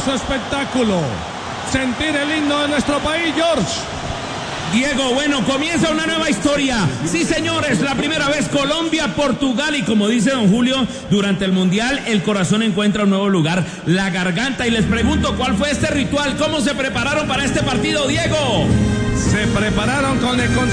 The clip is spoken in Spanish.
maravilloso espectáculo. Sentir el himno de nuestro país, George. Diego, bueno, comienza una nueva historia. Sí, señores, la primera vez Colombia-Portugal y como dice don Julio, durante el Mundial el corazón encuentra un nuevo lugar, la garganta. Y les pregunto, ¿cuál fue este ritual? ¿Cómo se prepararon para este partido, Diego? Se prepararon con el